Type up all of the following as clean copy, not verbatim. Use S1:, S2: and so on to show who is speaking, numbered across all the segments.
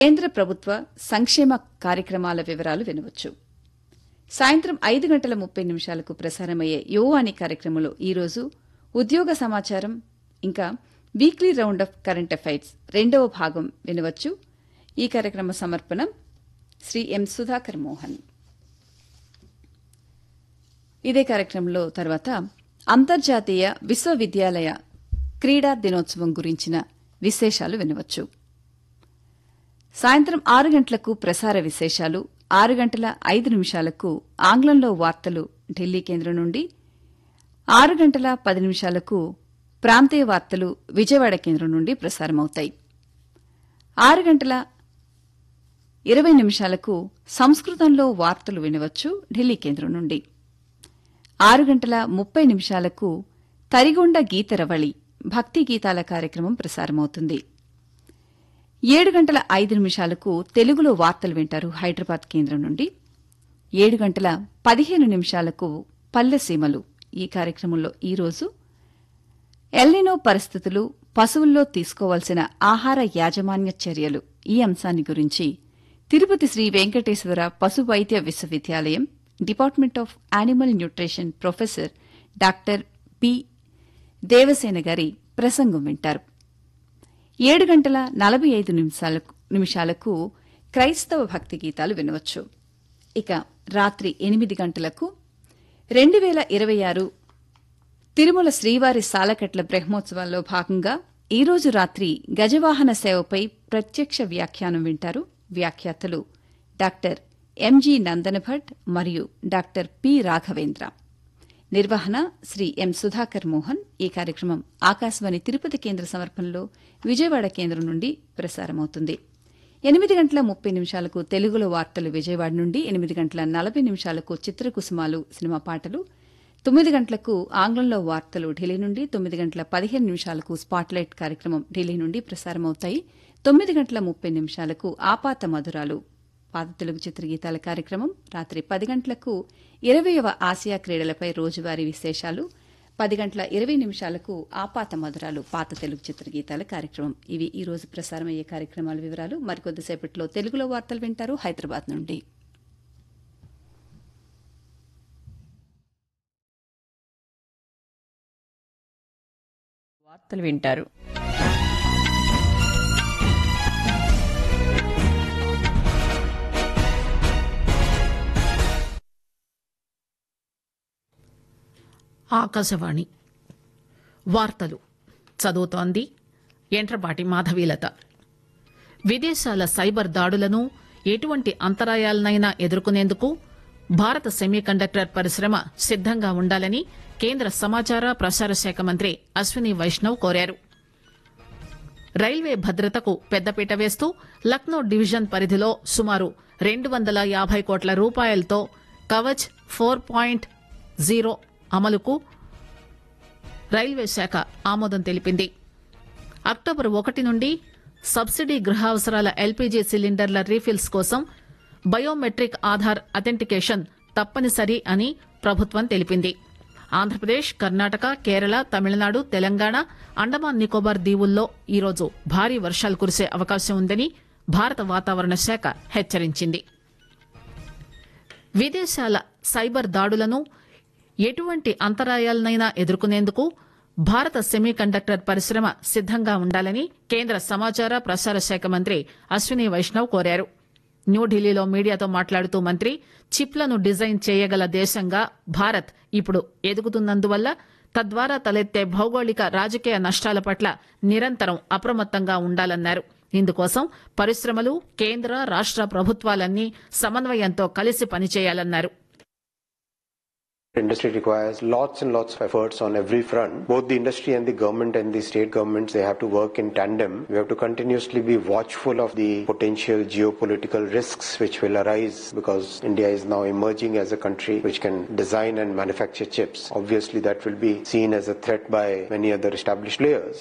S1: కేంద్ర ప్రభుత్వ సంక్షేమ కార్యక్రమాల వివరాలు వినవచ్చు. సాయంత్రం 5:30 ప్రసారమయ్యే యువవాణి కార్యక్రమంలో ఈరోజు ఉద్యోగ సమాచారం ఇంకా weekly round of current affairs 2వ భాగం వినవచ్చు. ఈ కార్యక్రమ సమర్పణం శ్రీ ఎం సుధాకర్ మోహన్. ఇదే కార్యక్రమంలో తర్వాత అంతర్జాతీయ విశ్వవిద్యాలయ క్రీడా దినోత్సవం గురించిన విశేషాలు వినవచ్చు. సాయంత్రం 6 గంటలకు ప్రసార విశేషాలు, 6:05 ఆంగ్లంలో వార్తలు ఢిల్లీ కేంద్రం నుండి, 6:10 ప్రాంతీయ వార్తలు విజయవాడ కేంద్రం నుండి ప్రసారమవుతాయి. 6:20 సంస్కృతంలో వార్తలు వినవచ్చు ఢిల్లీ కేంద్రం నుండి. 6:30 తరిగొండ గీతరవళి భక్తి గీతాల కార్యక్రమం ప్రసారమవుతుంది. 7:05 తెలుగులో వార్తలు వింటారు హైదరాబాద్ కేంద్రం నుండి. 7:15 పల్లెసీమలు ఈ కార్యక్రమంలో ఈరోజు ఎల్నినో పరిస్థితులు, పశువుల్లో తీసుకోవాల్సిన ఆహార యాజమాన్య చర్యలు ఈ అంశాన్ని గురించి తిరుపతి శ్రీ వెంకటేశ్వర పశు వైద్య విశ్వవిద్యాలయం department of animal nutrition professor doctor P Devasena గారి ప్రసంగం వింటారు. 7:45 క్రైస్తవ భక్తి గీతాలు వినవచ్చు. ఇక రాత్రి 8 గంటలకు 2026 తిరుమల శ్రీవారి సాలకట్ల బ్రహ్మోత్సవాల్లో భాగంగా ఈరోజు రాత్రి గజవాహన సేవపై ప్రత్యక్ష వ్యాఖ్యానం వింటారు. వ్యాఖ్యాతలు డాక్టర్ ఎంజి నందనభట్ మరియు డాక్టర్ పి రాఘవేంద్ర. నిర్వహణ శ్రీ ఎం సుధాకర్ మోహన్. ఈ కార్యక్రమం ఆకాశవాణి తిరుపతి కేంద్ర సమర్పణలో విజయవాడ కేంద్రం నుండి ప్రసారమవుతుంది. 8:30 తెలుగులో వార్తలు విజయవాడ నుండి, 8:40 చిత్రకుసుమాలు సినిమా పాటలు, 9 గంటలకు ఆంగ్లంలో వార్తలు ఢిల్లీ నుండి, 9:15 స్పాట్లైట్ కార్యక్రమం ఢిల్లీ నుండి ప్రసారమవుతాయి. 9:30 ఆపాత మధురాలు పాత తెలుగు చిత్రగీతాల కార్యక్రమం. రాత్రి 10 గంటలకు 20వ ఆసియా క్రీడలపై రోజువారీ విశేషాలు, 10:20 ఆపాత మధురాలు పాత తెలుగు చిత్రగీతాల కార్యక్రమం. ఇవి ఈ రోజు ప్రసారమయ్యే కార్యక్రమాల వివరాలు. మరికొద్దిసేపట్లో తెలుగులో వార్తలు వింటారు హైదరాబాద్ నుండి.
S2: వార్తలు వింటారు.
S3: ఆకాశవాణి వార్తలు చదువుతోంది యంట్రపాటి మాధవీలత. విదేశాల సైబర్ దాడులను ఎటువంటి అంతరాయాలనైనా ఎదుర్కొనేందుకు భారత సెమీకండక్టర్ పరిశ్రమ సిద్దంగా ఉండాలని కేంద్ర సమాచార ప్రసార శాఖ మంత్రి అశ్విని వైష్ణవ్ కోరారు. రైల్వే భద్రతకు పెద్దపీట వేస్తూ లక్నో డివిజన్ పరిధిలో సుమారు 250 కోట్ల రూపాయలతో కవచ్ 4.0 అమలుకు రైల్వే శాఖ ఆమోదం తెలిపింది. అక్టోబర్ 1 నుండి సబ్సిడీ గృహావసరాల ఎల్పీజీ సిలిండర్ల రీఫిల్స్ కోసం బయోమెట్రిక్ ఆధార్ అథెంటికేషన్ తప్పనిసరి అని ప్రభుత్వం తెలిపింది. ఆంధ్రప్రదేశ్, కర్ణాటక, కేరళ, తమిళనాడు, తెలంగాణ, అండమాన్ నికోబార్ దీవుల్లో ఈరోజు భారీ వర్షాలు కురిసే అవకాశం ఉందని భారత వాతావరణ శాఖ హెచ్చరించింది. విదేశాల సైబర్ దాడులను ఎటువంటి అంతరాయాలనైనా ఎదుర్కొనేందుకు భారత సెమీకండక్టర్ పరిశ్రమ సిద్దంగా ఉండాలని కేంద్ర సమాచార ప్రసార శాఖ మంత్రి అశ్విని వైష్ణవ్ కోరారు. న్యూఢిల్లీలో మీడియాతో మాట్లాడుతూ మంత్రి చిప్లను డిజైన్ చేయగల దేశంగా భారత్ ఇప్పుడు ఎదుగుతున్నందువల్ల తద్వారా తలెత్తే భౌగోళిక రాజకీయ నష్టాల పట్ల నిరంతరం అప్రమత్తంగా ఉండాలన్నారు. ఇందుకోసం పరిశ్రమలు, కేంద్ర రాష్ట ప్రభుత్వాలన్నీ సమన్వయంతో కలిసి పనిచేయాలన్నారు.
S4: Industry requires lots and lots of efforts on every front. Both the industry and the government and the state governments, they have to work in tandem. We have to continuously be watchful of the potential geopolitical risks which will arise because India is now emerging as a country which can design and manufacture chips. Obviously, that will be seen as a threat by many other established players.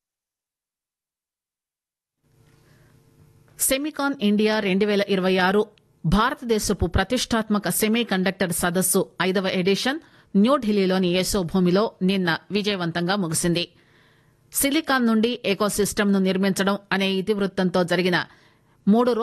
S3: SEMICON India 2026 భారతదేశపు ప్రతిష్టాత్మక semi conductor సదస్సు 5వ edition న్యూఢిల్లీలోని యశోభూమిలో నిన్న విజయవంతంగా ముగిసింది. Silicon నుండి ecosystem ను నిర్మించడం అనే ఇతివృత్తంతో జరిగిన 3